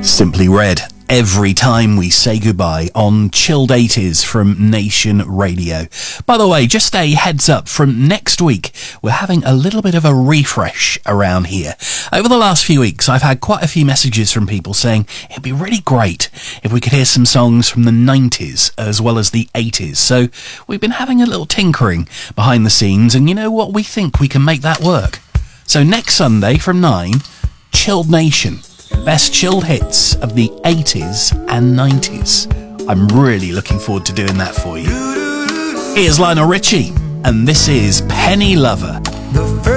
Simply Red, Every Time We Say Goodbye on Chilled 80s from Nation Radio. By the way, just a heads up, from next week, we're having a little bit of a refresh around here. Over the last few weeks, I've had quite a few messages from people saying it'd be really great if we could hear some songs from the 90s as well as the 80s. So we've been having a little tinkering behind the scenes, and you know what? We think we can make that work. So next Sunday from 9, Chilled Nation. Best chilled hits of the 80s and 90s. I'm really looking forward to doing that for you. Here's Lionel Richie, and this is Penny Lover.